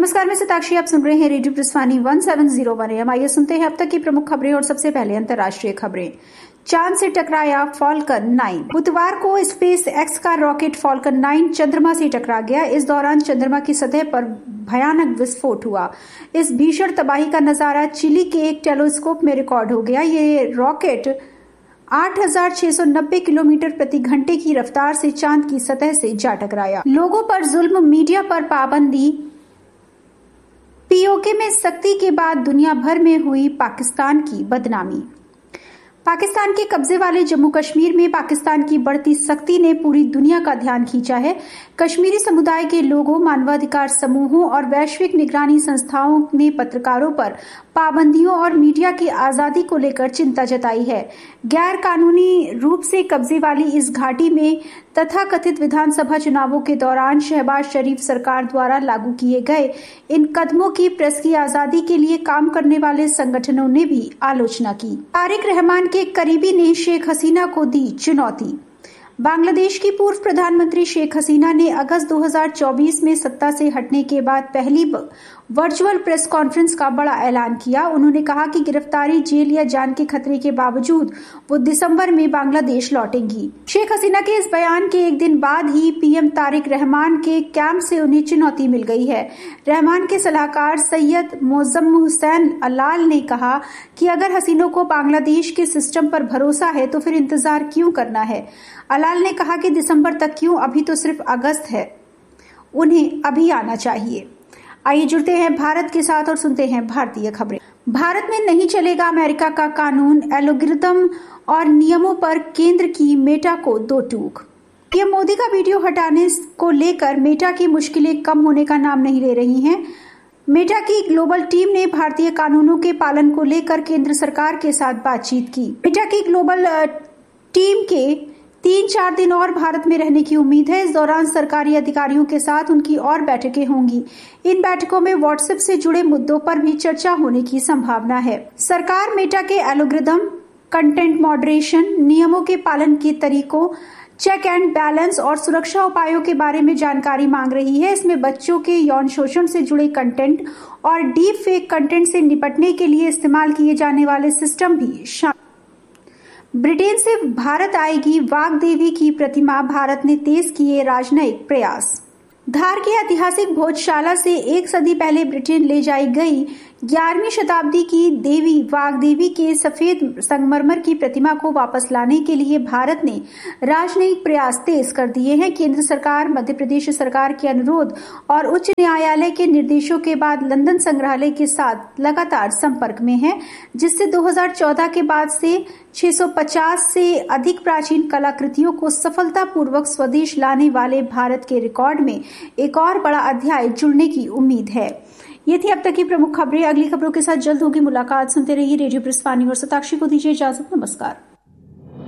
नमस्कार, मैं सिताक्षी। आप सुन रहे हैं रेडियो प्रस्वानी 1701 AM। आइए सुनते हैं अब तक की प्रमुख खबरें और सबसे पहले अंतर्राष्ट्रीय खबरें। चांद से टकराया फॉल्कन 9। बुधवार को स्पेस एक्स का रॉकेट फॉल्कन 9 चंद्रमा से टकरा गया। इस दौरान चंद्रमा की सतह पर भयानक विस्फोट हुआ। इस भीषण तबाही का नजारा चिली के एक टेलीस्कोप में रिकॉर्ड हो गया। ये रॉकेट 8,690 किलोमीटर प्रति घंटे की रफ्तार से चांद की सतह से जा टकराया। लोगों पर जुल्म, मीडिया पर पाबंदी, पीओके में सख्ती के बाद दुनिया भर में हुई पाकिस्तान की बदनामी। पाकिस्तान के कब्जे वाले जम्मू कश्मीर में पाकिस्तान की बढ़ती सख्ती ने पूरी दुनिया का ध्यान खींचा है। कश्मीरी समुदाय के लोगों, मानवाधिकार समूहों और वैश्विक निगरानी संस्थाओं ने पत्रकारों पर पाबंदियों और मीडिया की आजादी को लेकर चिंता जताई है। गैर कानूनी रूप से कब्जे वाली इस घाटी में तथाकथित विधानसभा चुनावों के दौरान शहबाज शरीफ सरकार द्वारा लागू किए गए इन कदमों की प्रेस की आजादी के लिए काम करने वाले संगठनों ने भी आलोचना की। तारिक रहमान के करीबी ने शेख हसीना को दी चुनौती। बांग्लादेश की पूर्व प्रधानमंत्री शेख हसीना ने अगस्त 2024 में सत्ता से हटने के बाद पहली वर्चुअल प्रेस कॉन्फ्रेंस का बड़ा ऐलान किया। उन्होंने कहा कि गिरफ्तारी, जेल या जान के खतरे के बावजूद वो दिसंबर में बांग्लादेश लौटेंगी। शेख हसीना के इस बयान के एक दिन बाद ही पीएम तारिक रहमान के कैंप से उन्हें चुनौती मिल गई है। रहमान के सलाहकार सैयद मोज़म्म हुसैन अलाल ने कहा कि अगर हसीनों को बांग्लादेश के सिस्टम पर भरोसा है तो फिर इंतजार क्यों करना है। अलाल ने कहा कि दिसंबर तक क्यों, अभी तो सिर्फ अगस्त है, उन्हें अभी आना चाहिए। आइए जुड़ते हैं भारत के साथ और सुनते हैं भारतीय खबरें। भारत में नहीं चलेगा अमेरिका का कानून, एल्गोरिदम और नियमों पर केंद्र की मेटा को दो टूक। पीएम मोदी का वीडियो हटाने को लेकर मेटा की मुश्किलें कम होने का नाम नहीं ले रही हैं। मेटा की ग्लोबल टीम ने भारतीय कानूनों के पालन को लेकर केंद्र सरकार के साथ बातचीत की। मेटा की ग्लोबल टीम के 3-4 दिन और भारत में रहने की उम्मीद है। इस दौरान सरकारी अधिकारियों के साथ उनकी और बैठकें होंगी। इन बैठकों में व्हाट्सएप से जुड़े मुद्दों पर भी चर्चा होने की संभावना है। सरकार मेटा के एल्गोरिदम, कंटेंट मॉडरेशन, नियमों के पालन के तरीकों, चेक एंड बैलेंस और सुरक्षा उपायों के बारे में जानकारी मांग रही है। इसमें बच्चों के यौन शोषण से जुड़े कंटेंट और डीप फेक कंटेंट से निपटने के लिए इस्तेमाल किए जाने वाले सिस्टम भी शामिल। ब्रिटेन से भारत आएगी वाग्देवी की प्रतिमा, भारत ने तेज किए राजनयिक प्रयास। धार की ऐतिहासिक भोजशाला से 1 सदी पहले ब्रिटेन ले जाई गई 11वीं शताब्दी की देवी वाग्देवी के सफेद संगमरमर की प्रतिमा को वापस लाने के लिए भारत ने राजनयिक प्रयास तेज कर दिए हैं। केंद्र सरकार मध्य प्रदेश सरकार के अनुरोध और उच्च न्यायालय के निर्देशों के बाद लंदन संग्रहालय के साथ लगातार संपर्क में है, जिससे 2014 के बाद से 650 से अधिक प्राचीन कलाकृतियों को सफलतापूर्वक स्वदेश लाने वाले भारत के रिकॉर्ड में एक और बड़ा अध्याय जुड़ने की उम्मीद है। ये थी अब तक की प्रमुख खबरें। अगली खबरों के साथ जल्द होगी मुलाकात। सुनते रहिए रेडियो प्रस्वानी और सिताक्षी को दीजिए इजाजत। नमस्कार।